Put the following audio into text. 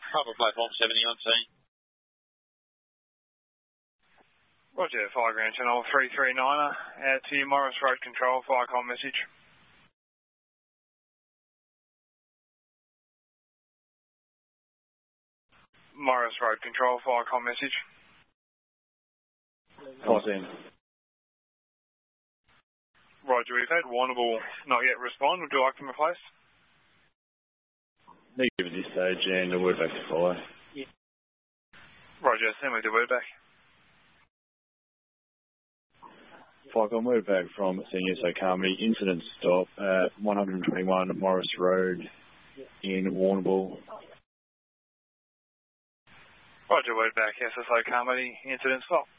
Cover platform 70 on scene. Roger, Fire Ground Channel 339er. Out to you, Morris Road Control, Firecom message. Morris Road Control, Firecom message. Crossing. Roger, we've had Warrnambool not yet respond. Would you like them replaced? Negative at this stage, and a word back to follow. Yeah. Roger, send me the word back. Firecom, word back from Senior SO Carmody. Incident stop at 121 Morris Road in Warrnambool. Roger, word back, SSO Carmody. Incident stop.